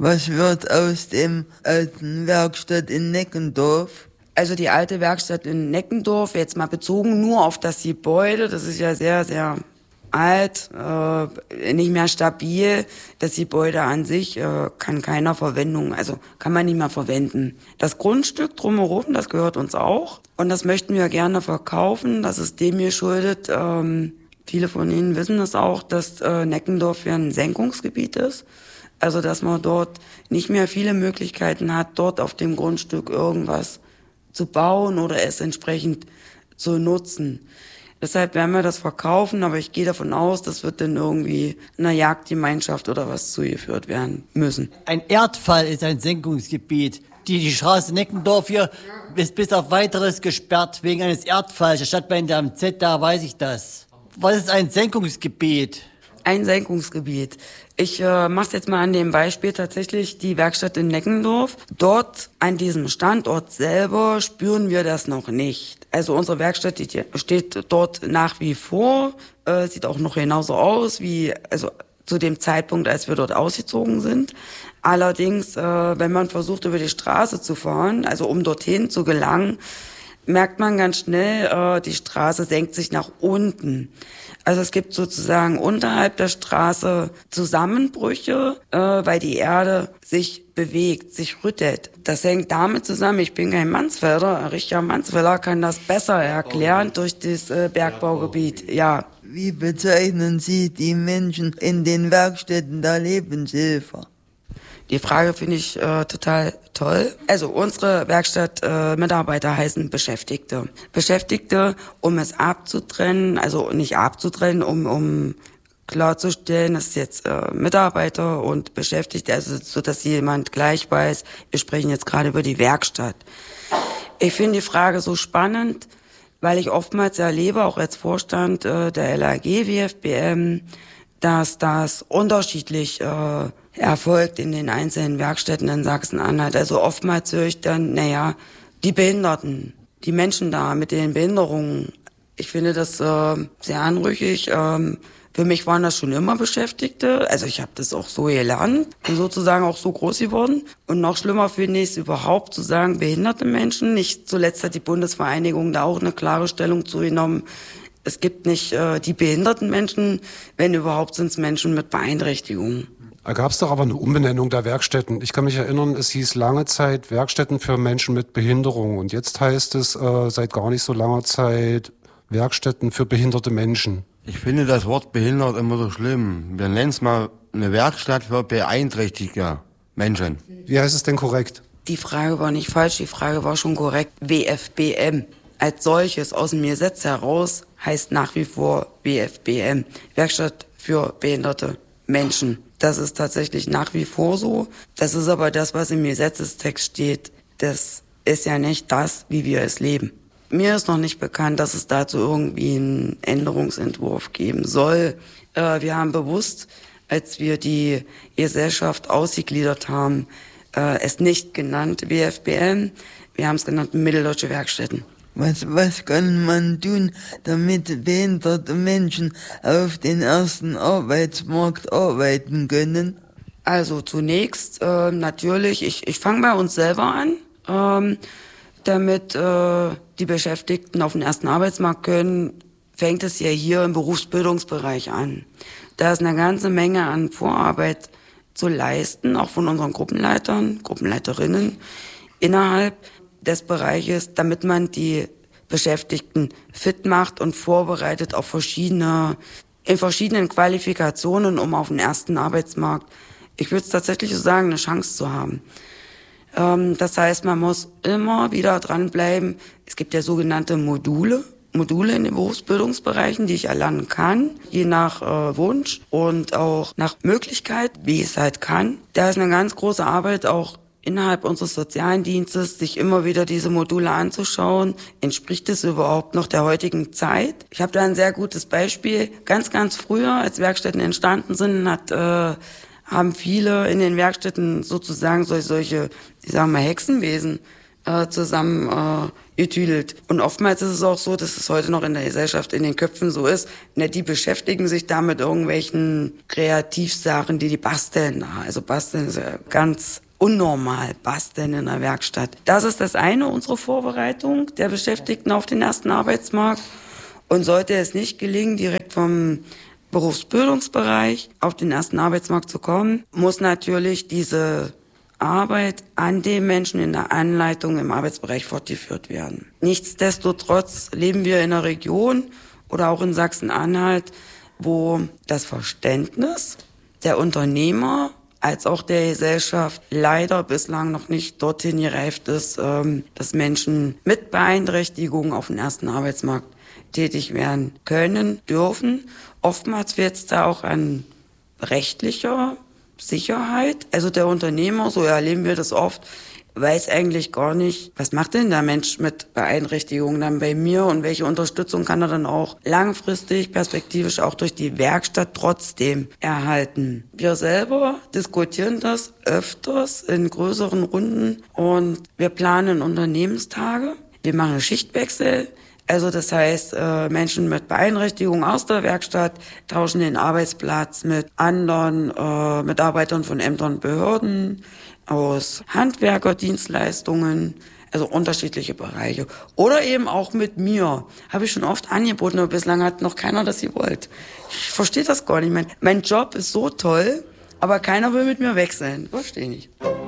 Was wird aus dem alten Werkstatt in Neckendorf? Also die alte Werkstatt in Neckendorf, jetzt mal bezogen nur auf das Gebäude, das ist ja sehr, sehr alt, nicht mehr stabil. Das Gebäude an sich kann keiner Verwendung, also kann man nicht mehr verwenden. Das Grundstück drumherum, das gehört uns auch und das möchten wir gerne verkaufen. Das ist dem geschuldet. Viele von Ihnen wissen das auch, dass Neckendorf ja ein Senkungsgebiet ist. Also dass man dort nicht mehr viele Möglichkeiten hat, dort auf dem Grundstück irgendwas zu bauen oder es entsprechend zu nutzen. Deshalb werden wir das verkaufen, aber ich gehe davon aus, das wird dann irgendwie einer Jagdgemeinschaft oder was zugeführt werden müssen. Ein Erdfall ist ein Senkungsgebiet. Die Straße Neckendorf hier ist bis auf Weiteres gesperrt wegen eines Erdfalls. Der Stadtbahn am Z, da weiß ich das. Was ist ein Senkungsgebiet? Ein Senkungsgebiet. Ich mache es jetzt mal an dem Beispiel tatsächlich die Werkstatt in Neckendorf. Dort an diesem Standort selber spüren wir das noch nicht. Also unsere Werkstatt die steht dort nach wie vor, sieht auch noch genauso aus wie zu dem Zeitpunkt, als wir dort ausgezogen sind. Allerdings, wenn man versucht, über die Straße zu fahren, also um dorthin zu gelangen, merkt man ganz schnell, die Straße senkt sich nach unten. Also es gibt sozusagen unterhalb der Straße Zusammenbrüche, weil die Erde sich bewegt, sich rüttelt. Das hängt damit zusammen, ich bin kein Mansfelder, Richard Mansfelder kann das besser erklären durch das Bergbaugebiet, ja. Wie bezeichnen Sie die Menschen in den Werkstätten der Lebenshilfe? Die Frage finde ich total toll. Also unsere Werkstattmitarbeiter heißen Beschäftigte. Beschäftigte, um es abzutrennen, also nicht abzutrennen, um klarzustellen, dass jetzt Mitarbeiter und Beschäftigte, also so, dass jemand gleich weiß, wir sprechen jetzt gerade über die Werkstatt. Ich finde die Frage so spannend, weil ich oftmals erlebe, auch als Vorstand der LAG WFBM, dass das unterschiedlich erfolgt in den einzelnen Werkstätten in Sachsen-Anhalt. Also oftmals höre ich dann, die Behinderten, die Menschen da mit den Behinderungen. Ich finde das sehr anrüchig. Für mich waren das schon immer Beschäftigte. Also ich habe das auch so gelernt und sozusagen auch so groß geworden. Und noch schlimmer finde ich es überhaupt zu sagen, behinderte Menschen. Nicht zuletzt hat die Bundesvereinigung da auch eine klare Stellung zugenommen. Es gibt nicht die behinderten Menschen, wenn überhaupt sind es Menschen mit Beeinträchtigungen. Da gab es doch aber eine Umbenennung der Werkstätten. Ich kann mich erinnern, es hieß lange Zeit Werkstätten für Menschen mit Behinderung. Und jetzt heißt es seit gar nicht so langer Zeit Werkstätten für behinderte Menschen. Ich finde das Wort behindert immer so schlimm. Wir nennen es mal eine Werkstatt für beeinträchtigte Menschen. Wie heißt es denn korrekt? Die Frage war nicht falsch, die Frage war schon korrekt. WFBM als solches aus dem Gesetz heraus heißt nach wie vor WFBM, Werkstatt für behinderte Menschen. Das ist tatsächlich nach wie vor so. Das ist aber das, was im Gesetzestext steht. Das ist ja nicht das, wie wir es leben. Mir ist noch nicht bekannt, dass es dazu irgendwie einen Änderungsentwurf geben soll. Wir haben bewusst, als wir die Gesellschaft ausgegliedert haben, es nicht genannt WFBM. Wir haben es genannt Mitteldeutsche Werkstätten. Was kann man tun, damit behinderte Menschen auf den ersten Arbeitsmarkt arbeiten können? Also zunächst natürlich, ich fange bei uns selber an, damit die Beschäftigten auf den ersten Arbeitsmarkt können, fängt es ja hier im Berufsbildungsbereich an. Da ist eine ganze Menge an Vorarbeit zu leisten, auch von unseren Gruppenleitern, Gruppenleiterinnen innerhalb des Bereiches, damit man die Beschäftigten fit macht und vorbereitet auf in verschiedenen Qualifikationen, um auf den ersten Arbeitsmarkt, ich würde es tatsächlich so sagen, eine Chance zu haben. Das heißt, man muss immer wieder dranbleiben. Es gibt ja sogenannte Module in den Berufsbildungsbereichen, die ich erlernen kann, je nach Wunsch und auch nach Möglichkeit, wie ich es halt kann. Da ist eine ganz große Arbeit auch innerhalb unseres sozialen Dienstes, sich immer wieder diese Module anzuschauen. Entspricht es überhaupt noch der heutigen Zeit? Ich habe da ein sehr gutes Beispiel. Ganz, ganz früher, als Werkstätten entstanden sind, haben viele in den Werkstätten sozusagen solche, ich sag mal, Hexenwesen zusammen getüdelt. Und oftmals ist es auch so, dass es heute noch in der Gesellschaft in den Köpfen so ist, die beschäftigen sich da mit irgendwelchen Kreativsachen, die basteln. Also basteln ist ja ganz unnormal, basteln in der Werkstatt. Das ist das eine, unsere Vorbereitung der Beschäftigten auf den ersten Arbeitsmarkt. Und sollte es nicht gelingen, direkt vom Berufsbildungsbereich auf den ersten Arbeitsmarkt zu kommen, muss natürlich diese Arbeit an den Menschen in der Anleitung im Arbeitsbereich fortgeführt werden. Nichtsdestotrotz leben wir in einer Region oder auch in Sachsen-Anhalt, wo das Verständnis der Unternehmer als auch der Gesellschaft leider bislang noch nicht dorthin gereift ist, dass Menschen mit Beeinträchtigungen auf dem ersten Arbeitsmarkt tätig werden können, dürfen. Oftmals fehlt es da auch an rechtlicher Sicherheit. Also der Unternehmer, so erleben wir das oft, weiß eigentlich gar nicht, was macht denn der Mensch mit Beeinträchtigungen dann bei mir und welche Unterstützung kann er dann auch langfristig, perspektivisch auch durch die Werkstatt trotzdem erhalten. Wir selber diskutieren das öfters in größeren Runden und wir planen Unternehmenstage. Wir machen Schichtwechsel. Also das heißt, Menschen mit Beeinträchtigungen aus der Werkstatt tauschen den Arbeitsplatz mit anderen Mitarbeitern von Ämtern und Behörden, aus Handwerkerdienstleistungen, also unterschiedliche Bereiche. Oder eben auch mit mir. Habe ich schon oft angeboten, aber bislang hat noch keiner das gewollt. Ich verstehe das gar nicht. Mein Job ist so toll, aber keiner will mit mir wechseln. Verstehe nicht.